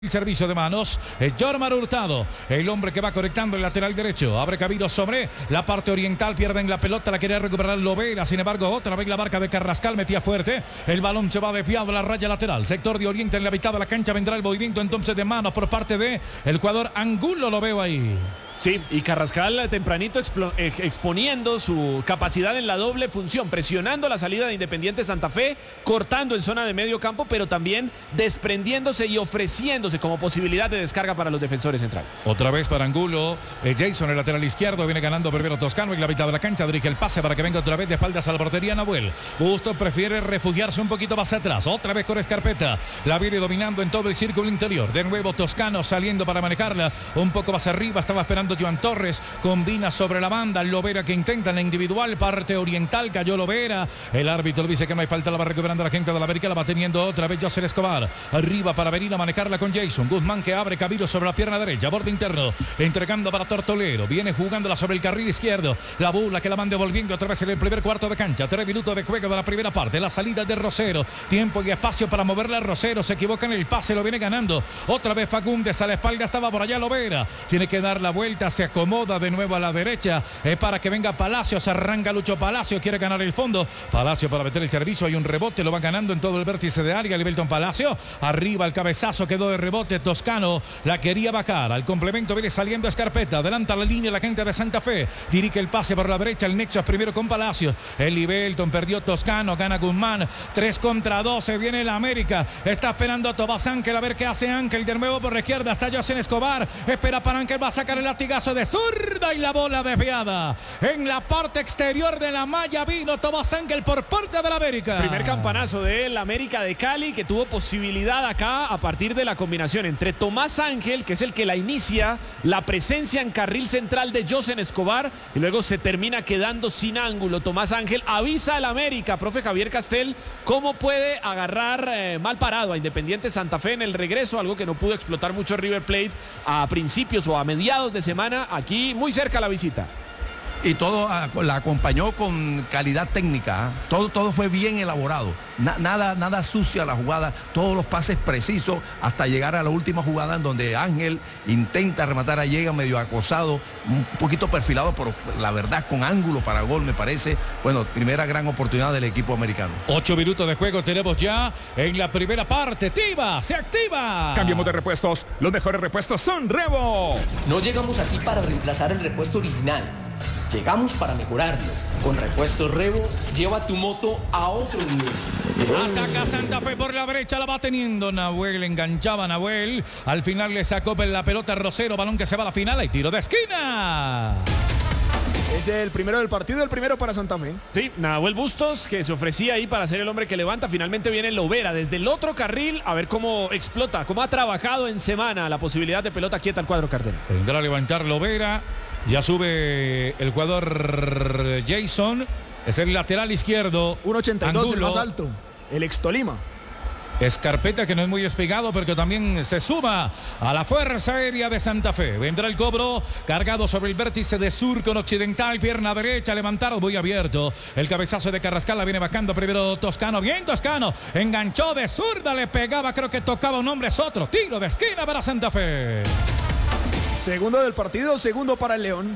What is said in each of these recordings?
El servicio de manos es Jormar Hurtado, el hombre que va conectando el lateral derecho. Abre camino sobre la parte oriental, pierden la pelota, la quiere recuperar Lovera. Sin embargo, otra vez la marca de Carrascal, metía fuerte. El balón se va desviado a la raya lateral. Sector de oriente en la mitad de la cancha vendrá el movimiento entonces de manos por parte de el jugador Angulo, lo veo ahí. Sí, y Carrascal tempranito exponiendo su capacidad en la doble función, presionando la salida de Independiente Santa Fe, cortando en zona de medio campo, pero también desprendiéndose y ofreciéndose como posibilidad de descarga para los defensores centrales. Otra vez para Angulo, Jason, el lateral izquierdo, viene ganando primero Toscano en la mitad de la cancha, dirige el pase para que venga otra vez de espaldas a la portería Nahuel. Bustos prefiere refugiarse un poquito más atrás, otra vez con Escarpeta, la viene dominando en todo el círculo interior. De nuevo Toscano saliendo para manejarla, un poco más arriba, estaba esperando Joan Torres, combina sobre la banda, Lovera que intenta en la individual, parte oriental, cayó Lovera, el árbitro dice que no hay falta, la va recuperando la gente de la América, la va teniendo otra vez José Escobar, arriba para venir a manejarla con Jason, Guzmán que abre camino sobre la pierna derecha, borde interno, entregando para Tortolero, viene jugándola sobre el carril izquierdo, la bula que la van devolviendo otra vez en el primer cuarto de cancha, 3 minutos de juego de la primera parte, la salida de Rosero, tiempo y espacio para moverla, Rosero se equivoca en el pase, lo viene ganando, otra vez Fagundes a la espalda, estaba por allá Lovera, tiene que dar la vuelta, se acomoda de nuevo a la derecha, para que venga Palacios, arranca Lucho Palacio, quiere ganar el fondo, Palacio para meter el servicio, hay un rebote, lo va ganando en todo el vértice de área, Libelton Palacio, arriba el cabezazo, quedó de rebote, Toscano la quería bajar, al complemento viene saliendo Escarpeta, adelanta la línea la gente de Santa Fe, dirige el pase por la derecha, el nexo es primero con Palacio, el Libelton perdió Toscano, gana Guzmán, 3 contra 12, viene la América, está esperando a Tomás Ángel, a ver qué hace Ángel, de nuevo por la izquierda, está José Escobar, espera para Ángel, va a sacar el latigazo de zurda y la bola desviada en la parte exterior de la malla, vino Tomás Ángel por parte de la América. Primer campanazo del América de Cali que tuvo posibilidad acá a partir de la combinación entre Tomás Ángel, que es el que la inicia, la presencia en carril central de José Escobar y luego se termina quedando sin ángulo. Tomás Ángel avisa al América, profe Javier Castel, cómo puede agarrar mal parado a Independiente Santa Fe en el regreso, algo que no pudo explotar mucho River Plate a principios o a mediados de semana, aquí muy cerca la visita. Y todo la acompañó con calidad técnica, todo fue bien elaborado, nada sucia la jugada, todos los pases precisos hasta llegar a la última jugada en donde Ángel intenta rematar, llega medio acosado, un poquito perfilado, pero la verdad con ángulo para gol me parece, bueno, primera gran oportunidad del equipo americano. 8 minutos de juego tenemos ya en la primera parte, Tiva, se activa. Cambiamos de repuestos, los mejores repuestos son Revo. No llegamos aquí para reemplazar el repuesto original. Llegamos para mejorarlo. Con Repuestos Revo, lleva tu moto a otro nivel. Ataca Santa Fe por la derecha, la va teniendo Nahuel, enganchaba Nahuel. Al final le sacó la pelota a Rosero, balón que se va a la final y tiro de esquina. Es el primero del partido, el primero para Santa Fe. Sí, Nahuel Bustos, que se ofrecía ahí para ser el hombre que levanta. Finalmente viene Lovera desde el otro carril, a ver cómo explota, cómo ha trabajado en semana la posibilidad de pelota quieta al cuadro cartel. Tendrá a levantar Lovera. Ya sube el jugador Jason. Es el lateral izquierdo. 1.82, el más alto. El ex Tolima. Escarpeta, que no es muy despegado, pero que también se suma a la fuerza aérea de Santa Fe. Vendrá el cobro, cargado sobre el vértice de sur con occidental, pierna derecha, levantado, muy abierto. El cabezazo de Carrascal la viene bajando primero Toscano. Bien Toscano, enganchó de zurda, le pegaba, creo que tocaba un hombre, es otro. Tiro de esquina para Santa Fe. Segundo del partido, segundo para el León.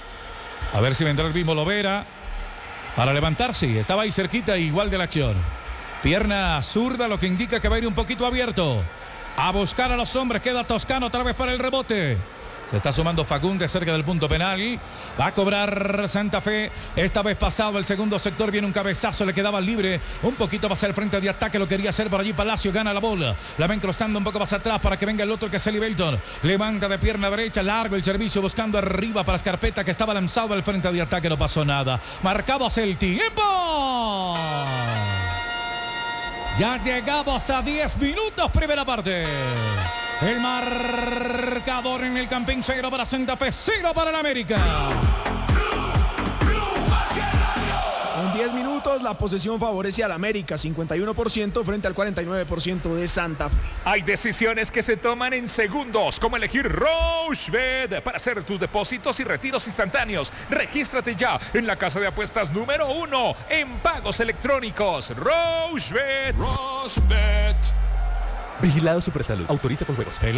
A ver si vendrá el mismo Lovera para levantarse. Estaba ahí cerquita, igual de la acción. Pierna zurda, lo que indica que va a ir un poquito abierto. A buscar a los hombres, queda Toscano otra vez para el rebote. Se está sumando Fagundes cerca del punto penal. Va a cobrar Santa Fe. Esta vez pasado el segundo sector. Viene un cabezazo. Le quedaba libre. Un poquito más al frente de ataque. Lo quería hacer por allí. Palacio gana la bola. La va encrostando un poco más atrás para que venga el otro que es el Libelton. Levanta de pierna derecha. Largo el servicio buscando arriba para Escarpeta que estaba lanzado al frente de ataque. No pasó nada. Marcamos el tiempo. Ya llegamos a 10 minutos. Primera parte. El marcador en el Campín, 0 para Santa Fe, 0 para el América. En 10 minutos la posesión favorece al América, 51% frente al 49% de Santa Fe. Hay decisiones que se toman en segundos, como elegir Rochebet para hacer tus depósitos y retiros instantáneos. Regístrate ya en la casa de apuestas número 1 en pagos electrónicos. Rochebet. Vigilado Supersalud. Autoriza con juegos.